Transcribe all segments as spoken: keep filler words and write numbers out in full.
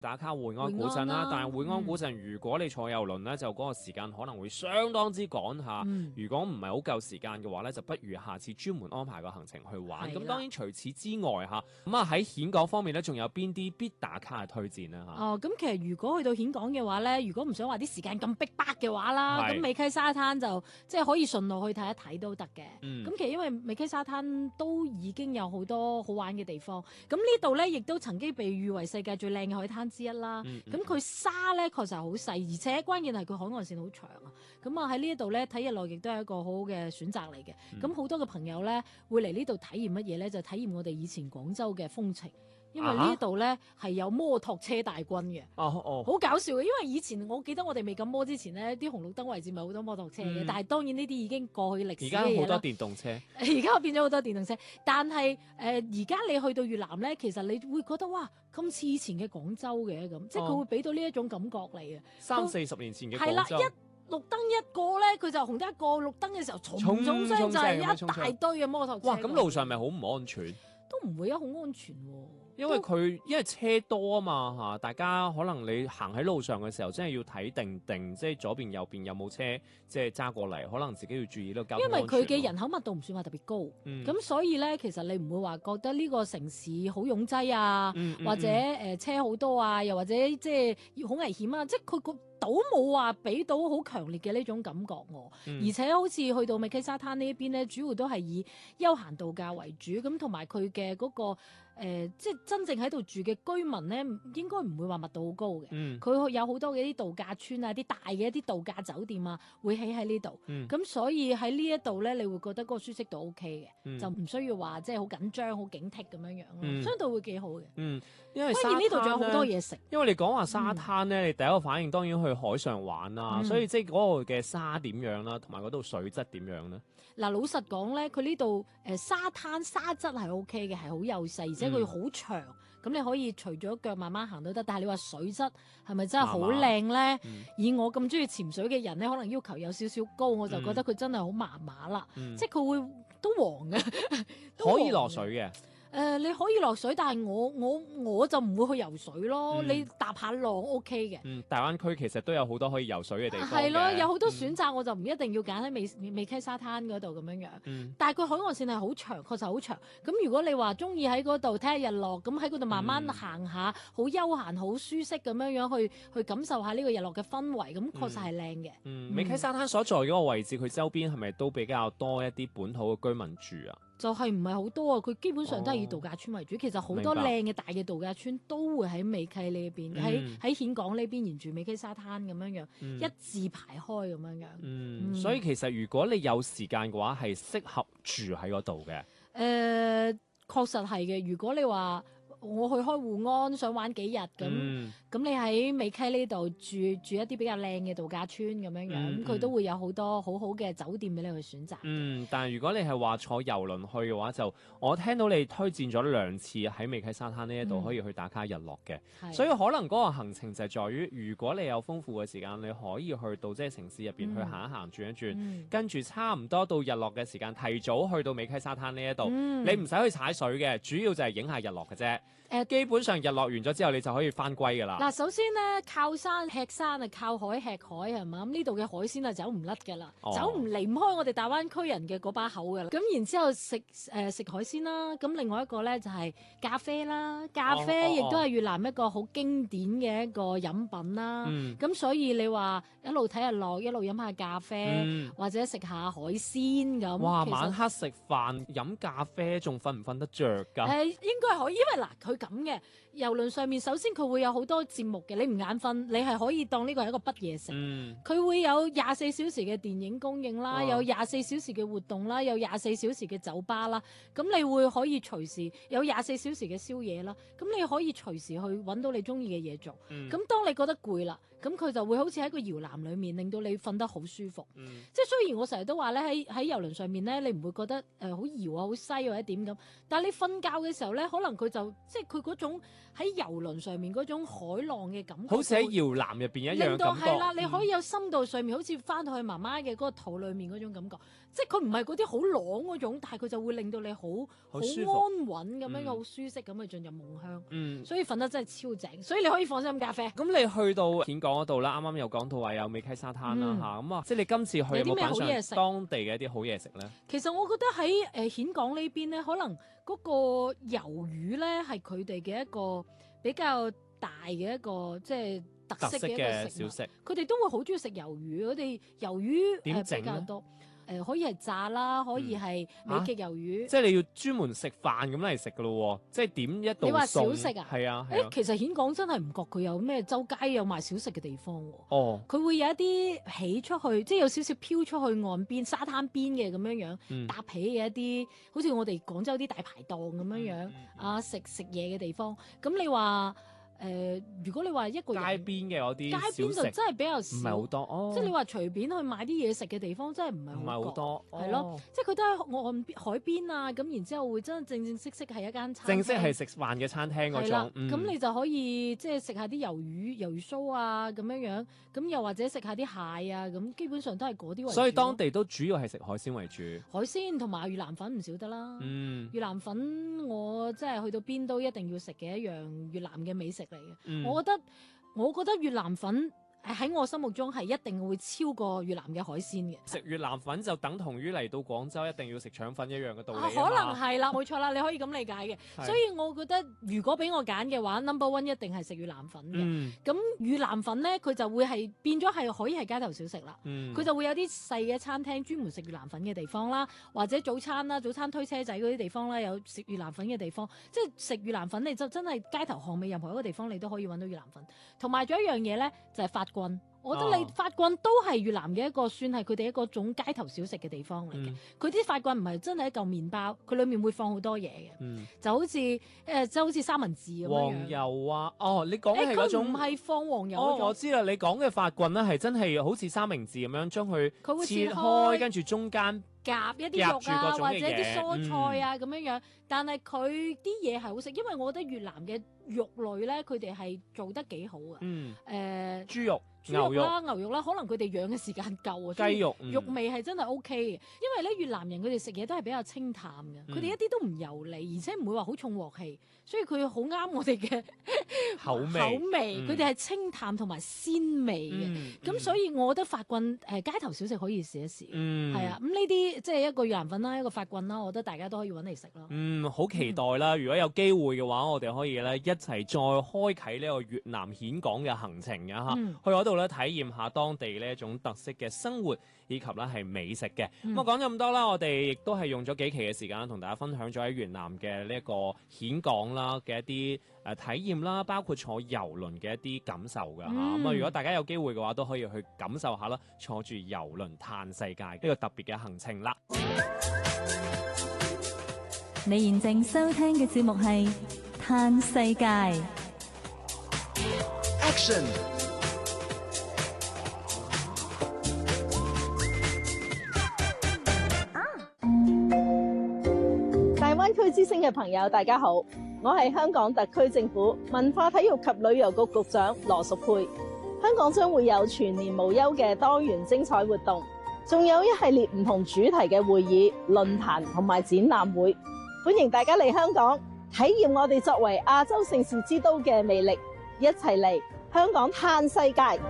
打卡會安古鎮啦，但係會安古鎮如果你坐郵輪咧，就嗰個時間可能會相當之趕下。 嗯、 如果唔係好夠時間嘅話咧，就不如下次專門安排個行程去玩。咁當然除此之外嚇，咁啊喺峴港方面咧，仲有邊啲必打卡嘅推薦咧嚇？ 哦，咁其實如果去到峴港嘅話咧，如果唔想話啲時間咁逼迫嘅話啦，咁美溪沙灘就即係可以順路去睇一睇都得嘅。咁、嗯、其實因為美溪沙灘都已經有好多好玩嘅地方，咁呢度咧亦都曾經被譽為世界最靚嘅海灘之一啦。嗯咁佢沙咧確實係好細，而且關鍵係佢海岸線好長啊！咁啊喺呢一度咧睇日落亦都係一個好好嘅選擇嚟嘅。咁好、嗯、多嘅朋友咧會嚟呢度體驗乜嘢咧？就體驗我哋以前廣州嘅風情，因為呢度咧係有摩托車大軍嘅。哦哦，好搞笑嘅，因為以前我記得我哋未禁摩之前咧，啲紅綠燈位置咪好多摩托車嘅，嗯、但係當然呢啲已經過去歷史嘅嘢啦。而家好多電動車，而家變咗好多電動車，但係誒而家你去到越南咧，其實你會覺得哇咁似以前嘅廣州嘅咁，即係佢會俾到呢一種感覺嚟嘅。三四十年前嘅廣州。係啦，一綠燈一個咧，佢就紅燈一個，綠燈嘅時候重重聲就係一大堆嘅摩托車。哇！咁路上咪好唔安全？都唔會啊，好安全喎。因為佢因為車多啊嘛嚇，大家可能你行喺路上嘅時候，真係要睇定定，即係左邊右邊有冇車即係揸過嚟，可能自己要注意呢個交通安全。因為佢嘅人口密度唔算話特別高，咁、嗯、所以咧其實你唔會話覺得呢個城市好擁擠啊，嗯嗯嗯或者誒、呃、車好多啊，又或者即係好危險啊，即係佢個島冇話俾到好強烈嘅呢種感覺我，嗯、而且好似去到美溪沙灘呢一邊咧，主要都係以休閒度假為主，咁同埋佢嘅嗰個。誒、呃，即係真正喺度住嘅居民咧，應該唔會話密度好高嘅。佢、嗯、有好多嘅啲度假村啊，啲大嘅一啲度假酒店啊，會起喺呢度。咁、嗯、所以喺呢一度咧，你會覺得嗰個舒適度 O K 嘅，嗯、就唔需要話即係好緊張、好警惕咁樣樣咯。嗯、相對會幾好嘅。嗯，因為關鍵呢度仲有好多嘢食。因為你講話沙灘咧，嗯、你第一個反應當然去海上玩啦，嗯、所以即係嗰個嘅沙點樣啦，同埋嗰度水質點樣咧？嗱，老實講咧，佢呢度誒沙灘沙質係 O K 嘅，係好幼細，而且佢好長，咁、嗯、你可以除咗腳慢慢行都得。但係你話水質係咪真係好靚咧？嗯、以我咁中意潛水嘅人咧，可能要求有少少高，我就覺得佢真係好麻麻啦。嗯、即係佢會都黃嘅，可以落水嘅。誒、呃，你可以落水，但係我我我就唔會去游水咯。嗯、你搭下浪 O K 嘅。嗯，大灣區其實都有好多可以游水嘅地方。係咯，有好多選擇，我就唔一定要揀喺美美溪沙灘嗰度咁樣樣。嗯、但係佢海岸線係好長，確實好長。咁如果你話中意喺嗰度睇下日落，咁喺嗰度慢慢行下，好、嗯、悠閒、好舒適咁樣樣去去感受下呢個日落嘅氛圍，咁確實係靚嘅。嗯，美溪沙灘所在嗰個位置，佢周邊係咪都比較多一啲本土嘅居民住啊？就係唔係好多啊？佢基本上都係以度假村為主。哦、其實好多靚嘅大嘅度假村都會喺美溪呢邊，喺喺峴港呢邊沿住美溪沙灘咁樣樣、嗯、一字排開咁樣樣。嗯，嗯所以其實如果你有時間嘅話，係適合住喺嗰度嘅。誒、呃，確實係嘅。如果你話，我去開戶安想玩幾日咁，咁、嗯、你喺美溪呢度住住一啲比較靚嘅度假村咁樣樣，咁佢、嗯、都會有好多好好嘅酒店俾你去選擇。嗯，但係如果你係話坐遊輪去嘅話，就我聽到你推薦咗兩次喺美溪沙灘呢一度可以去打卡日落嘅，嗯、所以可能嗰個行程就係在於，如果你有豐富嘅時間，你可以去到即係城市入邊去行一行、轉一轉，嗯、跟住差唔多到日落嘅時間，提早去到美溪沙灘呢一度，嗯、你唔使去踩水嘅，主要就係影下日落嘅啫。誒，基本上日落完咗之後，你就可以翻歸噶啦。嗱，首先咧，靠山吃山啊，靠海吃海係嘛？咁呢度嘅海鮮啊，走唔甩噶啦，哦、走唔離唔開我哋大灣區人嘅嗰把口噶啦。咁然之後食誒、呃、食海鮮啦，咁另外一個咧就係咖啡啦，咖啡亦都係越南一個好經典嘅一個飲品啦。咁、嗯、所以你話一路睇日落，一路飲下咖啡，嗯、或者食下海鮮咁。哇！實晚黑食飯飲咖啡，仲瞓唔瞓得着㗎？誒、呃，應該係可以，因為嗱佢。咁嘅郵輪上面，首先佢會有好多節目嘅，你唔眼瞓，你係可以當呢個係一個不夜城。佢、嗯、會有廿四小時嘅電影供應啦，哦、有廿四小時嘅活動啦，有廿四小時嘅酒吧啦。咁你會可以隨時有廿四小時嘅宵夜啦。咁你可以隨時去揾到你中意嘅嘢做。咁、嗯、當你覺得攰啦，咁佢就會好似喺個搖籃裏面，令到你瞓得好舒服。嗯、即係雖然我成日都話咧，喺喺郵輪上面咧，你唔會覺得誒好搖啊、好西或者點咁，但係你瞓覺嘅時候咧，可能佢就即係。佢嗰種喺遊輪上面嗰種海浪嘅感覺，好似喺搖籃入邊一樣感覺。令到係啦，你可以有深度上面，嗯、好似翻到去媽媽嘅嗰個肚裡面嗰種感覺。 即係佢唔係嗰啲好朗嗰種，但係佢就會令到你好好安舒服穩咁樣， 嗯好舒適咁去進入夢鄉。 嗯。 所以瞓得真係超正，所以你可以放心飲咖啡。 咁你去到峴港嗰度啦，啱啱有講到話有美溪沙灘啦嗯嚇，咁啊，即係你今次去有有啲咩冇揀好嘢食上當地嘅一啲好嘢食咧？ 其實我覺得喺誒峴港呢邊咧，可能嗰個魷魚咧係佢哋嘅一個比較大嘅一個即係特特色色嘅一嘅個食物。 小食， 佢哋都會好中意食魷魚，佢哋魷魚誒點整咧比較多。誒、可以係炸啦，可以係美極魷魚。 即係你要專門食飯咁嚟食噶咯喎，即係點一道你話餸小食啊係啊， 誒、 係啊， 其實峴港真係唔覺佢有咩周街有賣小食嘅地方喎。 哦， 佢會有一啲起出去，即係有少少飄出去岸邊沙灘邊嘅咁樣樣， 嗯搭起嘅一啲，好似我哋廣州啲大排檔咁樣樣、 嗯嗯嗯啊，食食嘢嘅地方。咁你話誒、呃，如果你話一個街人邊嘅嗰啲街邊就小食真係比較唔少， 係好多，哦， 即係你話隨便去買啲嘢食嘅地方，真係唔係唔係好好多， 係咯哦， 即係佢都喺岸邊海邊啊，咁然之後會真正正式式係一間餐廳正式係食飯嘅餐廳嗰係啦種，，嗯咁、你就可以即係食下啲魷魚、魷魚鬚啊咁樣樣，咁又或者食下啲蟹啊，咁基本上都係嗰啲為主咯。 所以當地都主要係食海鮮為主， 海鮮同埋越南粉唔少得啦。 嗯越南粉我即係去到邊都一定要食嘅一樣越南嘅美食嚟嘅。 嗯我覺得我覺得越南粉喺我心目中係一定會超過越南嘅海鮮嘅。 食越南粉就等同於嚟到廣州一定要食腸粉一樣嘅道理啊， 啊可能嘛係啦，冇錯啦，你可以咁理解嘅。 係所以我覺得如果俾我揀嘅話，number one 一定係食越南粉嘅。 嗯咁、越南粉咧，佢就會係變咗係可以係街頭小食啦。 嗯， 佢就會有啲細嘅餐廳專門食越南粉嘅地方啦，或者早餐啦，早餐推車仔嗰啲地方啦，有食越南粉嘅地方。即係食越南粉，你就真係街頭巷尾任何一個地方你都可以揾到越南粉。同埋仲有一樣嘢咧，就係、法棍。我覺得你哦法棍都係越南嘅一個算係佢哋一個種街頭小食嘅地方嚟嘅。 嗯佢啲法棍唔係真係一嚿麵包，佢裡面會放好多嘢嘅， 嗯就好似誒、呃、就好似三文治咁樣黃樣。 油啊，哦，你講嘅係誒佢唔嗰種。 係放黃油哦， 嗰種我知啦，你講嘅法棍咧係真係好似三明治咁樣將佢佢會切切開開，跟住中間夾一啲夾住肉啊， 各種嘅或者啲嘢蔬菜啊咁樣樣，但係佢啲嘢係好食，因為我覺得越南嘅肉類咧，佢哋係做得幾好啊。誒、 嗯豬肉、 豬肉牛肉、 啦、牛肉啦，可能佢哋養嘅時間夠啊， 雞肉、 肉味係真係 O K 嘅，因為咧越南人佢哋食嘢都係比較清淡嘅，佢哋、 嗯一啲都唔油膩，而且唔會話好重鑊氣，所以佢好啱我哋嘅口味口味， 嗯佢哋係清淡同埋鮮味嘅。 嗯咁、所以我覺得法棍誒、呃街頭小食可以試一試。 嗯係啊，咁呢啲即係一個越南粉啦，一個法棍啦，我覺得大家都可以揾嚟食咯。 嗯，好期待啦！如果有機會嘅話，我哋可以咧一齊再開啟呢個越南峴港嘅行程嘅嚇， 嗯去嗰度咧體驗下當地呢一種特色嘅生活以及咧係美食嘅。咁嗯啊講咗咁多啦，我哋亦都係用咗幾期嘅時間同大家分享咗喺越南嘅呢一個峴港啦嘅一啲誒體驗啦，包括坐遊輪嘅一啲感受㗎嚇。咁啊、 嗯如果大家有機會嘅話，都可以去感受下啦，坐住遊輪嘆世界呢個特別嘅行程啦。 你現正收聽嘅節目係《嘆世界》。 Action！ 大灣區之聲嘅朋友，大家好，我係香港特區政府文化體育及旅遊局局長羅淑佩。香港將會有全年無休嘅多元精彩活動，仲有一系列唔同主題嘅會議、論壇同埋展覽會，歡迎大家嚟香港體驗我哋作為亞洲盛事之都嘅魅力，一齊嚟香港嘆世界。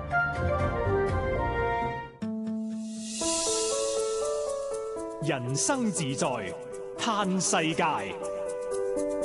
人生自在，嘆世界。